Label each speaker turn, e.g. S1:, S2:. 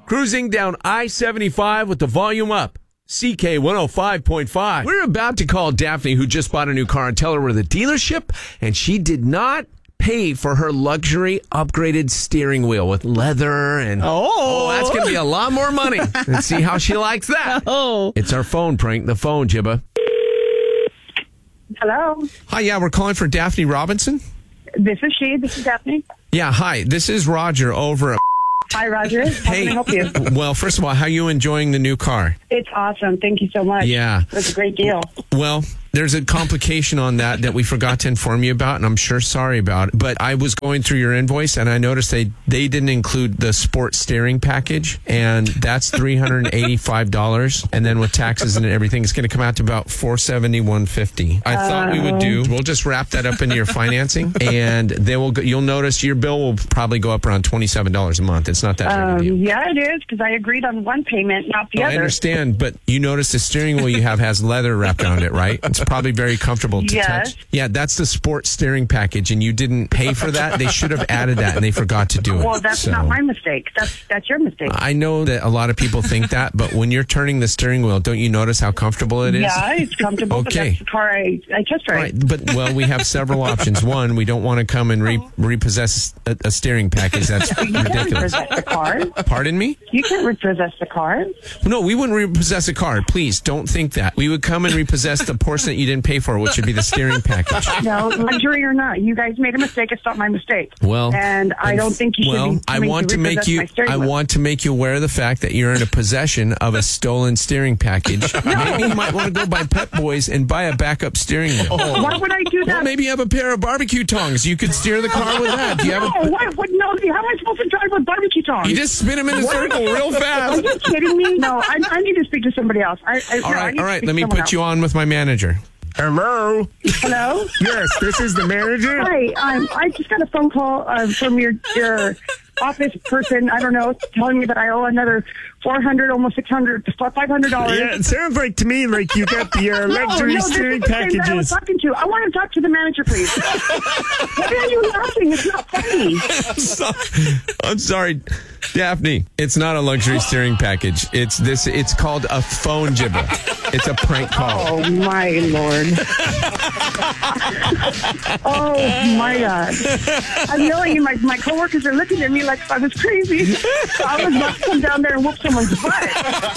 S1: cruising down I-75 with the volume up. CK 105.5. We're about to call Daphne, who just bought a new car, and tell her we're the dealership, and she did not pay for her luxury upgraded steering wheel with leather and that's going to be a lot more money. Let's see how she likes that. It's our phone prank, the phone, Jibba.
S2: Hello.
S1: Hi, yeah, we're calling for Daphne Robinson.
S2: This is she. This is Daphne.
S1: Yeah, hi. This is Roger over at...
S2: Hi, Roger. How can I help you?
S1: Well, first of all, how are you enjoying the new car?
S2: It's awesome. Thank you so much.
S1: Yeah.
S2: It's a great deal.
S1: Well, there's a complication on that we forgot to inform you about, and I'm sure sorry about it. But I was going through your invoice, and I noticed they didn't include the sport steering package, and that's $385. And then with taxes and everything, it's going to come out to about $471.50. I thought we would we'll just wrap that up into your financing, and then you'll notice your bill will probably go up around $27 a month. It's not that big a deal.
S2: Yeah, it is, because I agreed on one payment, not the other.
S1: I understand, but you notice the steering wheel you have has leather wrapped around it, right? It's probably very comfortable to touch. Yeah, that's the sports steering package, and you didn't pay for that. They should have added that, and they forgot to do it.
S2: Well, that's not my mistake. That's your mistake.
S1: I know that a lot of people think that, but when you're turning the steering wheel, don't you notice how comfortable it is?
S2: Yeah, it's comfortable, but that's the car I test drive.
S1: Right, but, well, we have several options. One, we don't want to come and repossess a steering package. That's ridiculous.
S2: You can't repossess the car.
S1: Pardon me?
S2: You can't repossess the car.
S1: No, we wouldn't repossess a car. Please, don't think that. We would come and repossess the portion that you didn't pay for, which would be the steering package.
S2: No, luxury or not, you guys made a mistake. It's not my mistake.
S1: Well,
S2: and I don't think you should be
S1: I want to make you aware of the fact that you're in a possession of a stolen steering package. No. Maybe you might want to go by Pep Boys and buy a backup steering wheel.
S2: Why would I do that?
S1: Well, maybe you have a pair of barbecue tongs. You could steer the car with that. Do you have
S2: no, how am I supposed to drive with barbecue tongs?
S1: You just spin them in a circle real fast.
S2: Are you kidding me? No, I need to speak to somebody else.
S1: All right. Let me put you on with my manager.
S3: Hello?
S2: Hello?
S3: Yes, this is the manager.
S2: Hi, I just got a phone call from your office person, I don't know, telling me that I owe another $400, almost $600, $500.
S3: Yeah, it sounds like to me like you got the luxury steering packages.
S2: I was talking to. I want to talk to the manager, please. Why are you laughing? It's not funny.
S1: I'm sorry, Daphne. It's not a luxury steering package. It's called a phone jibber. It's a prank call.
S2: Oh my Lord. Oh my God. I'm yelling, and my coworkers are looking at me like I was crazy. So I was about to come down there and whoop someone's butt.